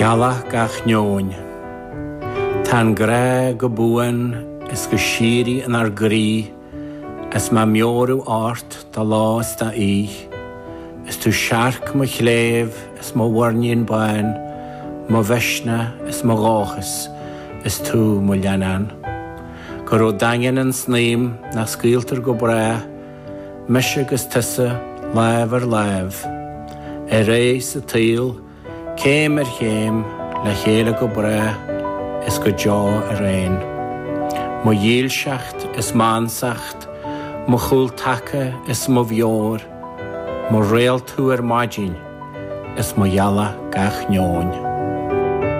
Geala gach neoin. Tan gra go buan is go shiri an ar grí as ma mioru art da lás da I. Is tu shark ma chlév is ma warnien bain, ma vishna is ma ráchas is tu ma lianan. Garo dangen an sneim nach sciiltar go bra, misig is tissa live ar live. Réis a tíl, céim chéim le chéile go bra is go jaw a rain. Mo yielshacht is mansacht, mo chul take is mo vior, mo rail tu majin is mo yalla gach neoin.